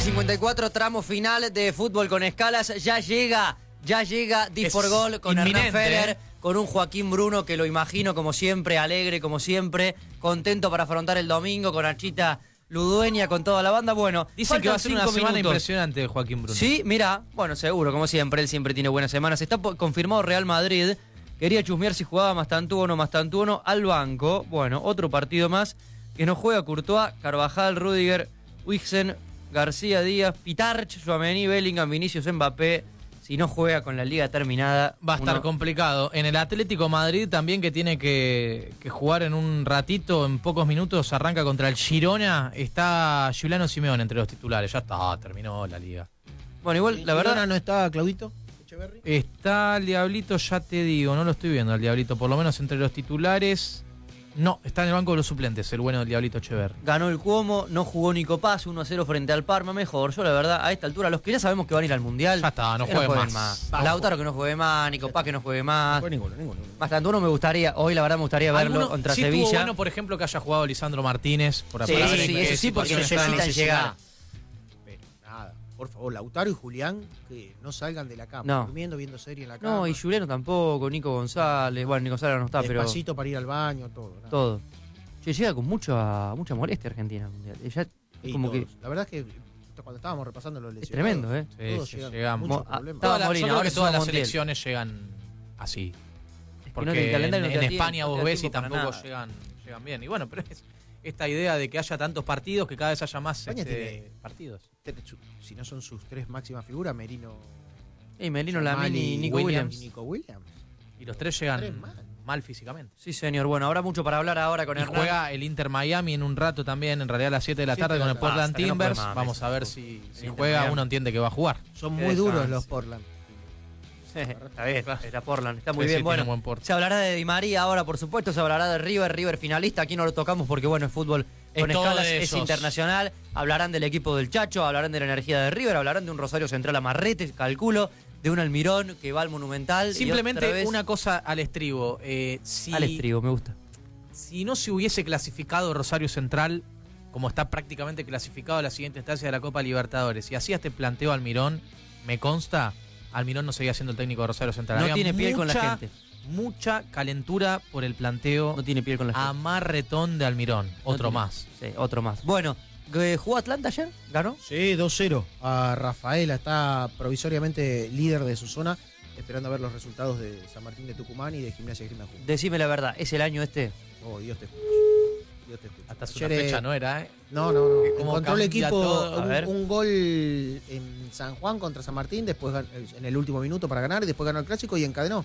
54 tramo final de Fútbol con Escalas. Ya llega Di por Gol con inminente, Hernán Feller, con un Joaquín Bruno que lo imagino como siempre, alegre como siempre, contento para afrontar el domingo, con Archita Ludueña, con toda la banda. Bueno, dicen que va a ser una semana minutos. impresionante de Joaquín Bruno. Sí, mira, bueno, seguro, como siempre, él siempre tiene buenas semanas. Está confirmado Real Madrid. Quería chusmear si jugaba Mastantuono al banco. Bueno, otro partido más que no juega Courtois, Carvajal, Rüdiger, Wixen, García Díaz, Pitarch, Tchouaméni, Bellingham, Vinicius, Mbappé. Si no juega con la liga terminada, va a estar complicado. En el Atlético Madrid también, que tiene que jugar en un ratito, en pocos minutos, arranca contra el Girona. Está Giuliano Simeone entre los titulares. Ya está, terminó la liga. Bueno, igual, la verdad... ¿No está Claudito Echeverri? Está el Diablito, ya te digo, no lo estoy viendo el Diablito, por lo menos entre los titulares. No, está en el banco de los suplentes, el bueno del Diablito Echeverri. Ganó el Cuomo, no jugó Nico Paz, 1-0 frente al Parma, mejor. Yo la verdad, a esta altura, los que ya sabemos que van a ir al Mundial... Ya está, no jueguen más. Lautaro que no juegue más, Nico Paz que no juegue más. No ninguno. Mastantuono me gustaría, hoy la verdad me gustaría verlo contra sí Sevilla. Tuvo bueno, por ejemplo, que haya jugado Lisandro Martínez. Por Sí, para ver sí, en qué eso sí, porque situación necesitan está. llegar. Pero nada, por favor, Lautaro y Julián, que no salgan de la cama, No. durmiendo, viendo serie en la cama. No, y Juliano tampoco, Nico González. Bueno, Nico González no está, pero... Despacito para ir al baño, todo. Nada. Todo. Che, llega con mucha molestia Argentina al Mundial. Ya, Y como todos. que... La verdad es que cuando estábamos repasando los lesionados... Es tremendo, ¿eh? Todos Sí, llegan llegan. muchos Ah, problemas. estaba Yo Molina, creo ahora que todas las Mundial. selecciones llegan así. que no, el Porque calendario no te da en tiempo, España no te vos da ves y tiempo para tampoco nada. llegan bien. Y bueno, pero es esta idea de que haya tantos partidos, que cada vez haya más España tiene- partidos. Si no son sus tres máximas figuras, Merino, Melino, Lamine Mali, y Nico Williams. y Nico Williams. Y los tres Tres llegan mal. mal físicamente. Sí, señor. Bueno, habrá mucho para hablar ahora con Y Hernán. juega el Inter Miami en un rato también, en realidad a las 7 de la 7 tarde de con la el tarde. Portland Hasta que no Timbers. juegue más, Vamos Messi. a ver si Inter juega. Miami. Uno entiende que va a jugar. Son Que muy duros descanse. los Portland. Está bien, está Portland, está muy Sí, bien. sí, Bueno, tiene buen porte. se hablará de Di María ahora, por supuesto, se hablará de River finalista. Aquí no lo tocamos porque, bueno, el fútbol Es con todo escalas de es esos. internacional. Hablarán del equipo del Chacho, hablarán de la energía de River, hablarán de un Rosario Central Amarrete, calculo, de un Almirón que va al Monumental. y otra Simplemente vez una cosa al estribo. al estribo, me gusta. Si no se hubiese clasificado Rosario Central, como está prácticamente clasificado a la siguiente instancia de la Copa Libertadores, y hacía este planteo Almirón, me consta, Almirón no seguía siendo el técnico de Rosario Central. No Había tiene piel con la gente. Mucha calentura por el planteo No tiene piel con la gente. amarretón de Almirón. No Otro tiene- más. Sí, otro más. Bueno, ¿jugó Atlanta ayer? ¿Ganó? Sí, 2-0 a Rafaela. Está provisoriamente líder de su zona, esperando a ver los resultados de San Martín de Tucumán y de Gimnasia Grima Jujuy. Decime la verdad, ¿es el año este? Oh, Dios te escuche. Dios te escuche. Hasta su Ayer, fecha no era, ¿eh? No. cómo Encontró el cambia equipo todo. A ver. un gol en San Juan contra San Martín, después en el último minuto para ganar, y después ganó el clásico y encadenó.